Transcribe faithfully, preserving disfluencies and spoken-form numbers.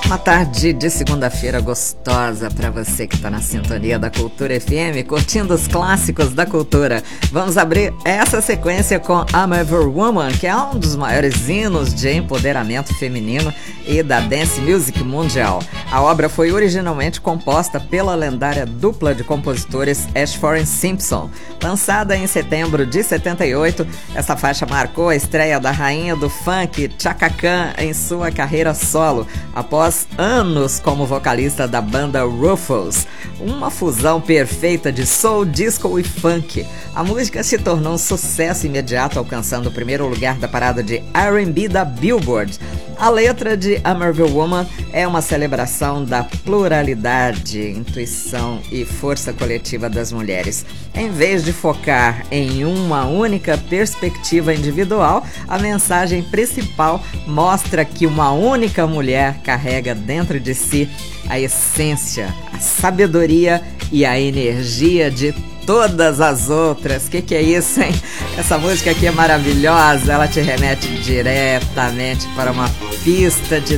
Uma tarde de segunda-feira gostosa para você que está na sintonia da Cultura F M, curtindo os clássicos da cultura. Vamos abrir essa sequência com I'm Every Woman, que é um dos maiores hinos de empoderamento feminino e da dance music mundial. A obra foi originalmente composta pela lendária dupla de compositores Ashford e Simpson. Lançada em setembro de setenta e oito, essa faixa marcou a estreia da rainha do funk, Chaka Khan, em sua carreira solo, após anos como vocalista da banda Rufus, uma fusão perfeita de soul, disco e funk. A música se tornou um sucesso imediato, alcançando o primeiro lugar da parada de R and B da Billboard. A letra de I'm Every Woman é uma celebração da pluralidade, intuição e força coletiva das mulheres. Em vez de focar em uma única perspectiva individual, a mensagem principal mostra que uma única mulher carrega dentro de si a essência, a sabedoria e a energia de todas as outras. Que que é isso, hein? Essa música aqui é maravilhosa, ela te remete diretamente para uma pista de